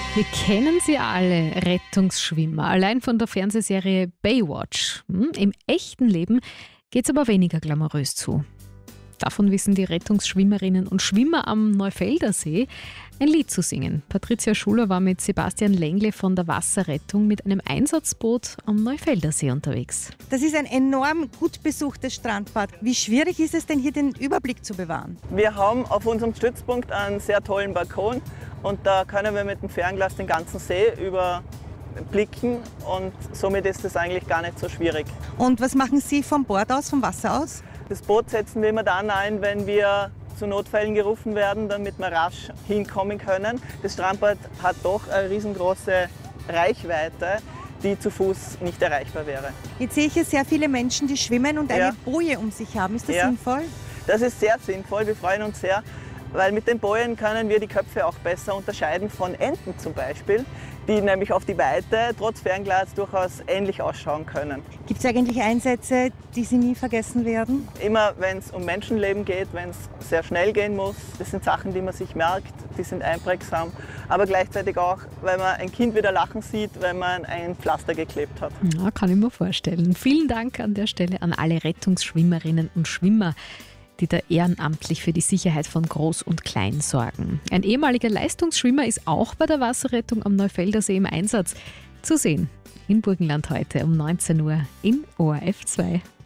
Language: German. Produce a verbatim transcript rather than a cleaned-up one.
Wir kennen sie alle, Rettungsschwimmer, allein von der Fernsehserie Baywatch. Hm, Im echten Leben geht es aber weniger glamourös zu. Davon wissen die Rettungsschwimmerinnen und Schwimmer am Neufelder See ein Lied zu singen. Patricia Schuler war mit Sebastian Lengle von der Wasserrettung mit einem Einsatzboot am Neufelder See unterwegs. Das ist ein enorm gut besuchtes Strandbad. Wie schwierig ist es denn, hier den Überblick zu bewahren? Wir haben auf unserem Stützpunkt einen sehr tollen Balkon und da können wir mit dem Fernglas den ganzen See überblicken und somit ist es eigentlich gar nicht so schwierig. Und was machen Sie vom Bord aus, vom Wasser aus? Das Boot setzen wir immer dann ein, wenn wir zu Notfällen gerufen werden, damit wir rasch hinkommen können. Das Strandbad hat doch eine riesengroße Reichweite, die zu Fuß nicht erreichbar wäre. Jetzt sehe ich hier sehr viele Menschen, die schwimmen und eine Ja. Boje um sich haben. Ist das Ja. sinnvoll? Das ist sehr sinnvoll, wir freuen uns sehr, weil mit den Bojen können wir die Köpfe auch besser unterscheiden von Enten zum Beispiel, die nämlich auf die Weite trotz Fernglas durchaus ähnlich ausschauen können. Gibt es eigentlich Einsätze, die Sie nie vergessen werden? Immer wenn es um Menschenleben geht, wenn es sehr schnell gehen muss, das sind Sachen, die man sich merkt, die sind einprägsam, aber gleichzeitig auch, weil man ein Kind wieder lachen sieht, wenn man ein Pflaster geklebt hat. Ja, kann ich mir vorstellen. Vielen Dank an der Stelle an alle Rettungsschwimmerinnen und Schwimmer, die da ehrenamtlich für die Sicherheit von Groß und Klein sorgen. Ein ehemaliger Leistungsschwimmer ist auch bei der Wasserrettung am Neufelder See im Einsatz. Zu sehen in Burgenland heute um neunzehn Uhr in O R F zwei.